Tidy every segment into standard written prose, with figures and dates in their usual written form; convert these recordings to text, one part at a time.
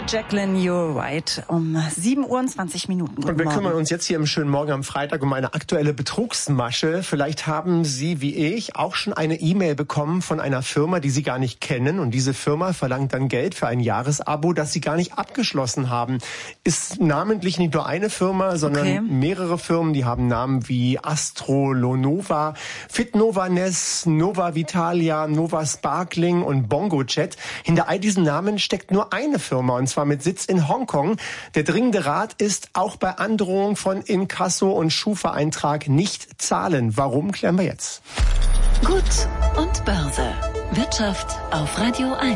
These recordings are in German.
Jacqueline, you're right. Um 7:20 Uhr. Und wir kümmern uns jetzt hier im schönen Morgen am Freitag um eine aktuelle Betrugsmasche. Vielleicht haben Sie, wie ich, auch schon eine E-Mail bekommen von einer Firma, die Sie gar nicht kennen. Und diese Firma verlangt dann Geld für ein Jahresabo, das Sie gar nicht abgeschlossen haben. Ist namentlich nicht nur eine Firma, sondern mehrere Firmen. Die haben Namen wie Astrolonova, Fitnovanes, Nova Vitalia, Nova Sparkling und BongoChat. Hinter all diesen Namen steckt nur eine Firma, und zwar mit Sitz in Hongkong. Der dringende Rat ist, auch bei Androhung von Inkasso und Schufa-Eintrag nicht zahlen. Warum, klären wir jetzt. Gut und Börse. Wirtschaft auf Radio 1.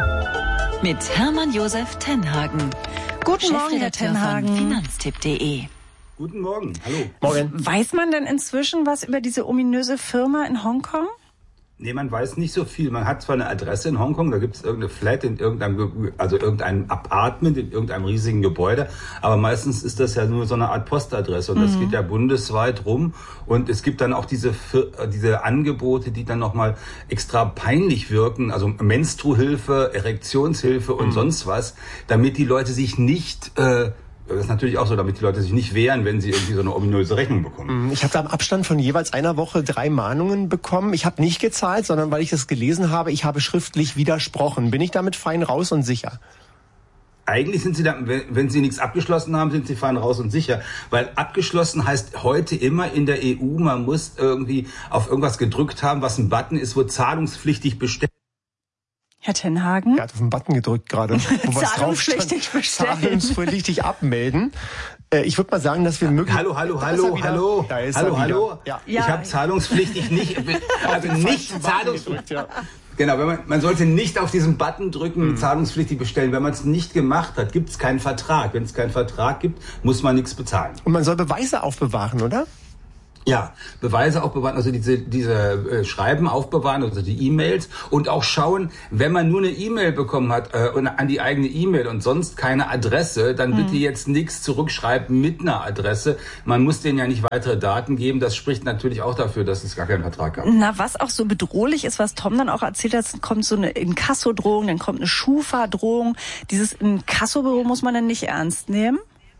Mit Hermann Josef Tenhagen. Guten Morgen, Herr Tenhagen. Von Finanztipp.de. Guten Morgen, hallo. Morgen. Weiß man denn inzwischen was über diese ominöse Firma in Hongkong? Nee, man weiß nicht so viel. Man hat zwar eine Adresse in Hongkong, da gibt es irgendeine Flat in irgendein Apartment in irgendeinem riesigen Gebäude, aber meistens ist das ja nur so eine Art Postadresse, und das geht ja bundesweit rum, und es gibt dann auch diese Angebote, die dann nochmal extra peinlich wirken, also Menstruhilfe, Erektionshilfe und sonst was, damit die Leute sich nicht... Das ist natürlich auch so, damit die Leute sich nicht wehren, wenn sie irgendwie so eine ominöse Rechnung bekommen. Ich habe da im Abstand von jeweils einer Woche 3 Mahnungen bekommen. Ich habe nicht gezahlt, sondern weil ich das gelesen habe, ich habe schriftlich widersprochen. Bin ich damit fein raus und sicher? Eigentlich sind Sie da, wenn Sie nichts abgeschlossen haben, sind Sie fein raus und sicher. Weil abgeschlossen heißt heute immer in der EU, man muss irgendwie auf irgendwas gedrückt haben, was ein Button ist, wo zahlungspflichtig bestellt. Herr Tenhagen? Er hat auf den Button gedrückt gerade, wo was drauf stand. Zahlungspflichtig abmelden. Ich würde mal sagen, dass wir möglich... Hallo. Da ist er wieder. Ja. Ich habe zahlungspflichtig nicht... Also nicht zahlungspflichtig. Ja. Genau, man sollte nicht auf diesen Button drücken, zahlungspflichtig bestellen. Wenn man es nicht gemacht hat, gibt es keinen Vertrag. Wenn es keinen Vertrag gibt, muss man nichts bezahlen. Und man soll Beweise aufbewahren, oder? Ja, Beweise aufbewahren, also diese Schreiben aufbewahren, also die E-Mails, und auch schauen, wenn man nur eine E-Mail bekommen hat an die eigene E-Mail und sonst keine Adresse, dann bitte jetzt nichts zurückschreiben mit einer Adresse. Man muss denen ja nicht weitere Daten geben. Das spricht natürlich auch dafür, dass es gar keinen Vertrag gab. Na, was auch so bedrohlich ist, was Tom dann auch erzählt hat, kommt so eine Inkasso-Drohung, dann kommt eine Schufa-Drohung. Dieses Inkasso-Büro muss man dann nicht ernst nehmen?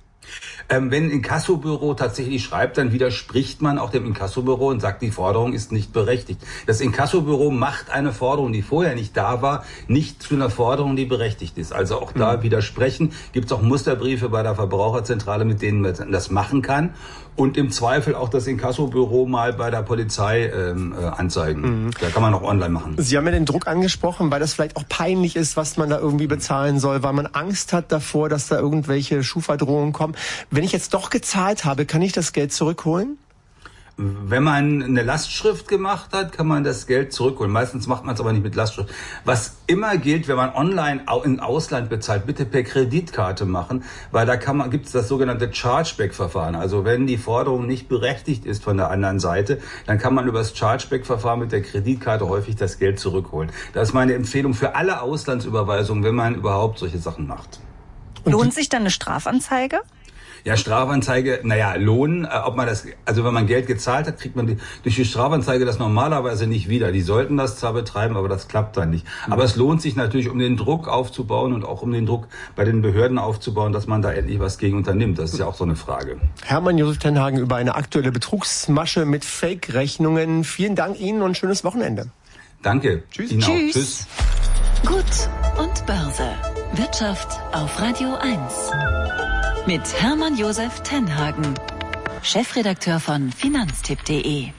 Wenn ein Inkassobüro tatsächlich schreibt, dann widerspricht man auch dem Inkassobüro und sagt, die Forderung ist nicht berechtigt. Das Inkassobüro macht eine Forderung, die vorher nicht da war, nicht zu einer Forderung, die berechtigt ist. Also auch da widersprechen. Gibt es auch Musterbriefe bei der Verbraucherzentrale, mit denen man das machen kann. Und im Zweifel auch das Inkassobüro mal bei der Polizei anzeigen. Da kann man auch online machen. Sie haben ja den Druck angesprochen, weil das vielleicht auch peinlich ist, was man da irgendwie bezahlen soll, weil man Angst hat davor, dass da irgendwelche Schufa-Drohungen kommen. Wenn ich jetzt doch gezahlt habe, kann ich das Geld zurückholen? Wenn man eine Lastschrift gemacht hat, kann man das Geld zurückholen. Meistens macht man es aber nicht mit Lastschrift. Was immer gilt, wenn man online im Ausland bezahlt, bitte per Kreditkarte machen, weil da gibt es das sogenannte Chargeback-Verfahren. Also wenn die Forderung nicht berechtigt ist von der anderen Seite, dann kann man über das Chargeback-Verfahren mit der Kreditkarte häufig das Geld zurückholen. Das ist meine Empfehlung für alle Auslandsüberweisungen, wenn man überhaupt solche Sachen macht. Lohnt sich dann eine Strafanzeige? Ja, Strafanzeige, Lohn, also wenn man Geld gezahlt hat, kriegt man durch die Strafanzeige das normalerweise nicht wieder. Die sollten das zwar betreiben, aber das klappt dann nicht. Aber es lohnt sich natürlich, um den Druck aufzubauen und auch um den Druck bei den Behörden aufzubauen, dass man da endlich was gegen unternimmt. Das ist ja auch so eine Frage. Hermann Josef Tenhagen über eine aktuelle Betrugsmasche mit Fake-Rechnungen. Vielen Dank Ihnen und schönes Wochenende. Danke. Tschüss. Ihnen auch. Tschüss. Tschüss. Gut und Börse. Wirtschaft auf Radio 1. Mit Hermann Josef Tenhagen, Chefredakteur von Finanztipp.de.